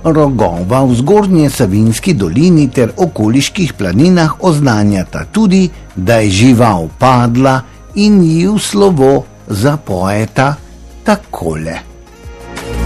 Rogova v Zgornje Savinjski dolini ter okoliških planinah oznanjata tudi, da je žival padla in ji v slovo zapojeta takole.